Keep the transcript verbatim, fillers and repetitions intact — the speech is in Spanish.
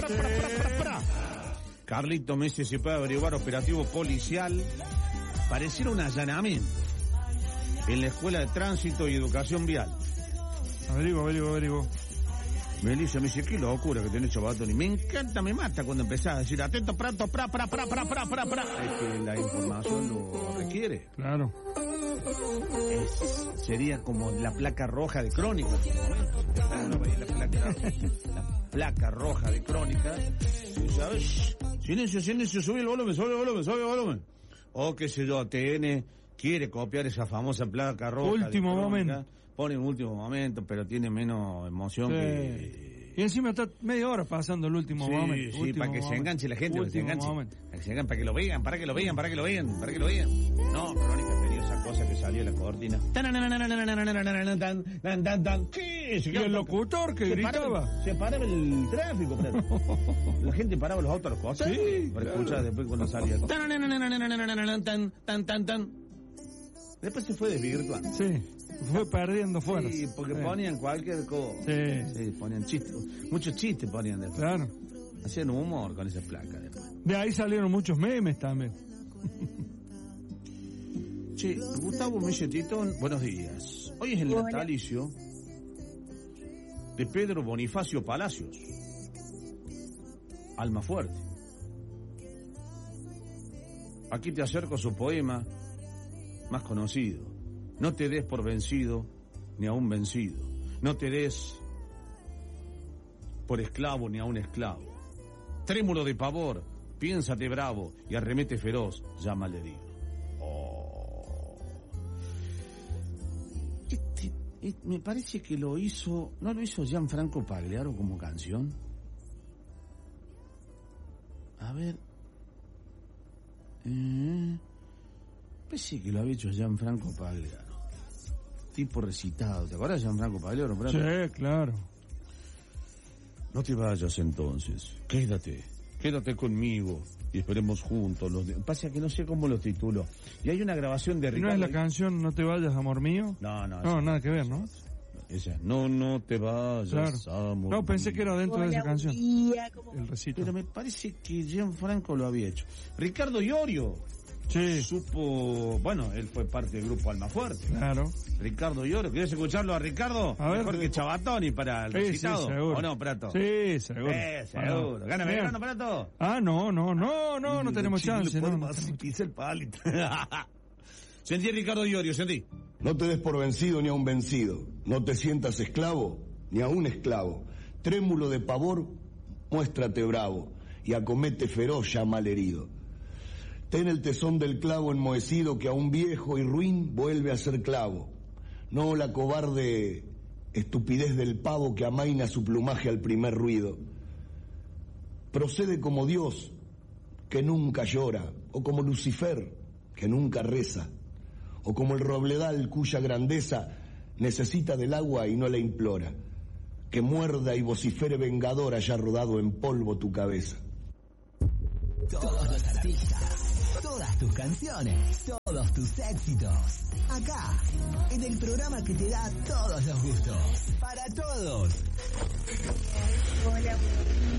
pra, pra, pra, pra. Carlito Messi se puede averiguar operativo policial. Pareciera un allanamiento en la Escuela de Tránsito y Educación Vial. Averiguo, averiguo, averiguo. Melissa me dice, qué locura que tenés, Chabatoni. Me encanta, me mata cuando empezás a decir, atento, prato, pra, pra, pra, pra, pra, pra, pra. Es que la información lo requiere. Claro. Es, sería como la placa roja de Crónica. La placa, la placa roja de Crónica. ¿Sabes? Silencio, silencio, sube el volumen, sube el volumen, sube el volumen. O qué sé yo, T N quiere copiar esa famosa placa roja. Último momento. Pone en último momento, pero tiene menos emoción sí. que... Y encima está media hora pasando el último sí, momento. Sí, para que momento. se enganche la gente, para que se enganche. Momento. Para que se enganche, para que lo vean, para que lo vean, para que lo vean, para que lo vean. No, Crónica tenía esa cosa que salió en la cortina. ¿Y el locutor que se gritaba? Paraba, se paraba el tráfico, pero la gente paraba los autos a los costados. Sí, para claro. escuchar después cuando salía. Tan, tan, tan, tan. Después se fue desvirtuando. Sí, fue perdiendo fuerza. Sí, porque sí. ponían cualquier cosa. Sí. Sí, ponían chistes. Muchos chistes ponían después. Claro. Hacían humor con esa placa después. De ahí salieron muchos memes también. Che, Gustavo Milletito, buenos días. Hoy es el Hola. natalicio de Pedro Bonifacio Palacios. Alma fuerte. Aquí te acerco su poema más conocido. No te des por vencido, ni a un vencido. No te des por esclavo, ni a un esclavo. Trémulo de pavor, piénsate bravo, y arremete feroz, llama al herido. Oh. Este, este, me parece que lo hizo, ¿no lo hizo Gianfranco Pagliaro como canción? A ver... Eh... Pensé que lo había hecho Gianfranco Pagliaro. Tipo recitado. ¿Te acuerdas de Gianfranco Pagliaro? Sí, claro. No te vayas entonces. Quédate. Quédate conmigo. Y esperemos juntos. Los de... Pasa que no sé cómo lo titulo. Y hay una grabación de Ricardo. ¿No es la canción No te vayas, amor mío? No, no. No, nada que ver, ¿no? Esa. No, no te vayas, claro. amor. No, pensé que era dentro Hola, de esa canción. Día, ¿cómo? El recito. Pero me parece que Gianfranco lo había hecho. Ricardo Iorio. Sí. Supo, bueno, él fue parte del grupo Almafuerte. Claro. Ricardo Iorio, ¿quieres escucharlo a Ricardo? A ver, Mejor que Chabatoni para el sí, recitado. Sí, seguro. ¿O no, Prato? Sí, seguro. Sí, seguro. ¿Gana Belgrano, Prato? Ah, no, no, no, no, no tenemos chance. No, no si pisa el palito. Sentí Ricardo Iorio, sentí. No te des por vencido ni a un vencido. No te sientas esclavo ni a un esclavo. Trémulo de pavor, muéstrate bravo. Y acomete feroz, llama al herido. Ten el tesón del clavo enmohecido que a un viejo y ruin vuelve a ser clavo. No la cobarde estupidez del pavo que amaina su plumaje al primer ruido. Procede como Dios, que nunca llora, o como Lucifer, que nunca reza, o como el robledal cuya grandeza necesita del agua y no la implora. Que muerda y vocifere vengador haya rodado en polvo tu cabeza. Todos los artistas, todas tus canciones, todos tus éxitos. Acá, en el programa que te da todos los gustos. Para todos. Hola,